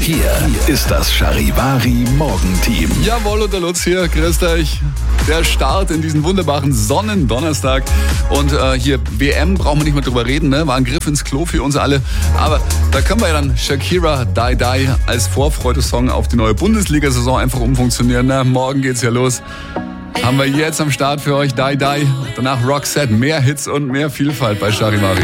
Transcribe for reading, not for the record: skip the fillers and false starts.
Hier ist das Charivari Morgenteam. Jawohl, und der Lutz hier, grüßt euch. Der Start in diesen wunderbaren Sonnendonnerstag. Und hier WM, brauchen wir nicht mehr drüber reden, ne? War ein Griff ins Klo für uns alle. Aber da können wir ja dann Shakira Die Die als Vorfreude-Song auf die neue Bundesliga-Saison einfach umfunktionieren. Ne? Morgen geht's ja los. Haben wir jetzt am Start für euch Die Die. Danach Roxette, mehr Hits und mehr Vielfalt bei Charivari.